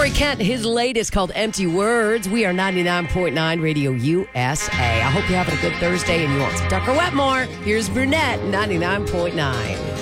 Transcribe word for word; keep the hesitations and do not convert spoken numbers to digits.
Corey Kent, his latest called Empty Words. We are ninety-nine point nine Radio U S A. I hope you're having a good Thursday and you want some Tucker Wetmore. Here's Brunette, ninety-nine point nine.